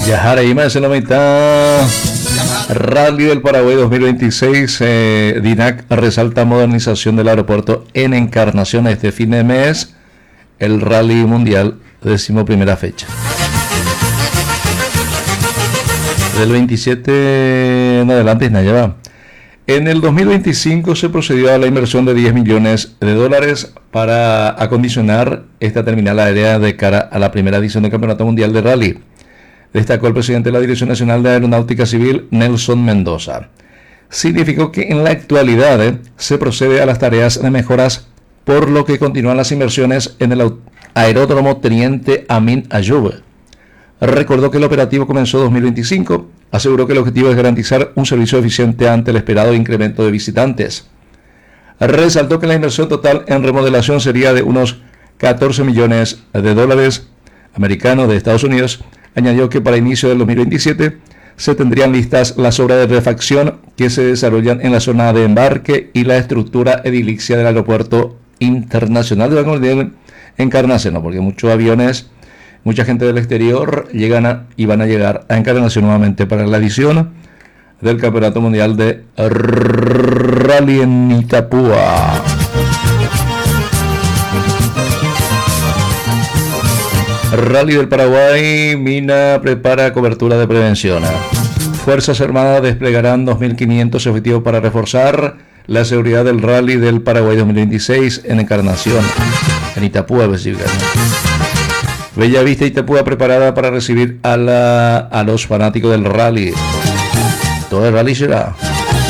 Yajara y más en la mitad. Rally del Paraguay 2026. DINAC resalta modernización del aeropuerto en Encarnación este fin de mes. El Rally Mundial, 11ª fecha. Del 27 en adelante, Nayaba. En el 2025 se procedió a la inversión de 10 millones de dólares para acondicionar esta terminal aérea de cara a la primera edición del Campeonato Mundial de Rally. Destacó el presidente de la Dirección Nacional de Aeronáutica Civil, Nelson Mendoza. Significó que en la actualidad se procede a las tareas de mejoras, por lo que continúan las inversiones en el aeródromo Teniente Amin Ayub. Recordó que el operativo comenzó en 2025. Aseguró que el objetivo es garantizar un servicio eficiente ante el esperado incremento de visitantes. Resaltó que la inversión total en remodelación sería de unos 14 millones de dólares americanos de Estados Unidos. Añadió que para inicio del 2027 se tendrían listas las obras de refacción que se desarrollan en la zona de embarque y la estructura edilicia del Aeropuerto Internacional de Encarnación, porque muchos aviones, mucha gente del exterior van a llegar a Encarnación nuevamente para la edición del Campeonato Mundial de Rally en Itapúa. Rally del Paraguay, Mina prepara cobertura de prevención. Fuerzas Armadas desplegarán 2.500 efectivos para reforzar la seguridad del Rally del Paraguay 2026 en Encarnación, en Itapúa específicamente. Bellavista, Itapúa preparada para recibir a los fanáticos del Rally. Todo el Rally será.